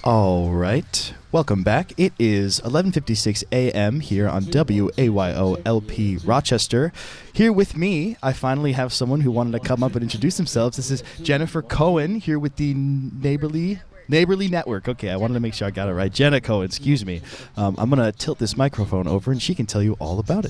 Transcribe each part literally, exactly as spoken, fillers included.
All right. Welcome back. It is eleven fifty-six a.m. here on W A Y O L P Rochester. Here with me, I finally have someone who wanted to come up and introduce themselves. This is Jennifer Cohen here with the Neighborly Neighborly Network. Okay, I wanted to make sure I got it right. Jenna Cohen, excuse me. Um, I'm going to tilt this microphone over and she can tell you all about it.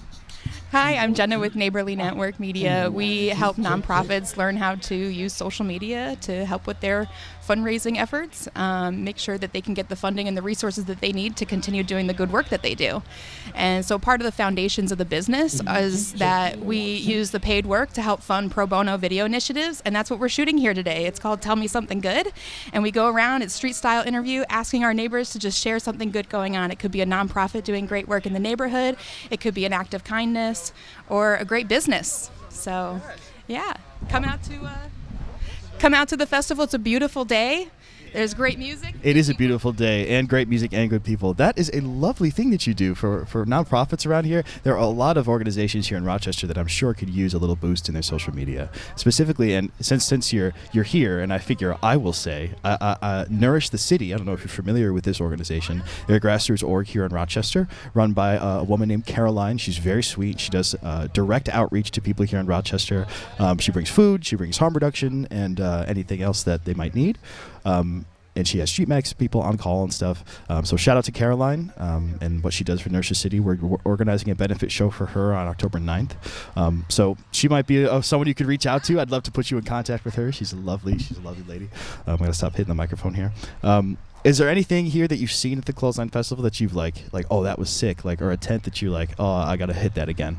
Hi, I'm Jenna with Neighborly Network Media. We help nonprofits learn how to use social media to help with their fundraising efforts, um, make sure that they can get the funding and the resources that they need to continue doing the good work that they do. And so part of the foundations of the business is that we use the paid work to help fund pro bono video initiatives, and that's what we're shooting here today. It's called Tell Me Something Good, and we go around, it's street-style interview, asking our neighbors to just share something good going on. It could be a nonprofit doing great work in the neighborhood, it could be an act of kindness, or a great business. So, yeah, come out to uh, come out to the festival. It's a beautiful day. There's great music. It is a beautiful day and great music and good people. That is a lovely thing that you do for, for nonprofits around here. There are a lot of organizations here in Rochester that I'm sure could use a little boost in their social media. Specifically, and since since you're you're here, and I figure I will say, uh, uh, uh, Nourish the City. I don't know if you're familiar with this organization. They're a grassroots org here in Rochester, run by uh, a woman named Caroline. She's very sweet. She does uh, direct outreach to people here in Rochester. Um, she brings food, she brings harm reduction, and uh, anything else that they might need. Um, and she has street max people on call and stuff. Um, so shout out to Caroline um, and what she does for Nourish the City. We're, we're organizing a benefit show for her on October ninth. Um, so she might be uh, someone you could reach out to. I'd love to put you in contact with her. She's a lovely, she's a lovely lady. Um, I'm going to stop hitting the microphone here. Um, is there anything here that you've seen at the Clothesline Festival that you've like, like, oh, that was sick, like, or a tent that you like, oh, I got to hit that again?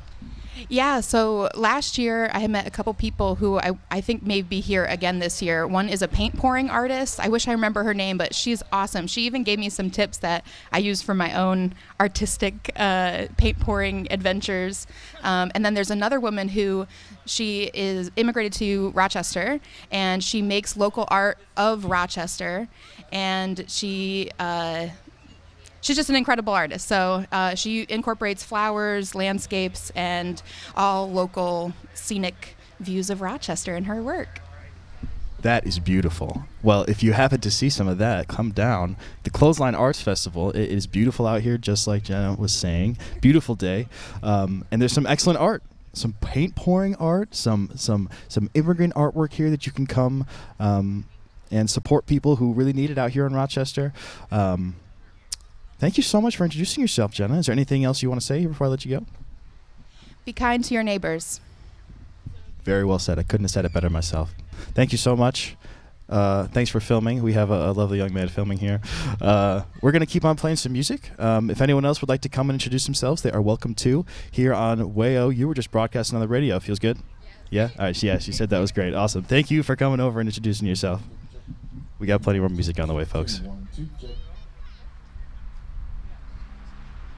Yeah, so last year I had met a couple people who I, I think may be here again this year. One is a paint pouring artist. I wish I remember her name, but she's awesome. She even gave me some tips that I use for my own artistic uh, paint pouring adventures. Um, and then there's another woman who she is immigrated to Rochester, and she makes local art of Rochester, and she... Uh, She's just an incredible artist. So uh, she incorporates flowers, landscapes, and all local scenic views of Rochester in her work. That is beautiful. Well, if you happen to see some of that, come down. The Clothesline Arts Festival, it is beautiful out here, just like Jenna was saying. Beautiful day. Um, and there's some excellent art. Some paint pouring art, some some some immigrant artwork here that you can come um, and support people who really need it out here in Rochester. Um, Thank you so much for introducing yourself, Jenna. Is there anything else you want to say before I let you go? Be kind to your neighbors. Very well said. I couldn't have said it better myself. Thank you so much. Uh, thanks for filming. We have a, a lovely young man filming here. Uh, we're going to keep on playing some music. Um, if anyone else would like to come and introduce themselves, they are welcome to here on W A O. You were just broadcasting on the radio. Feels good? Yeah? All right. Yeah, she said that was great. Awesome. Thank you for coming over and introducing yourself. We got plenty more music on the way, folks.